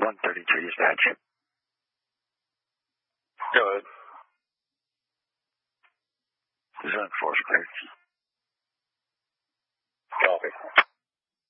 132 dispatch. Go ahead. Zone 4 is clear.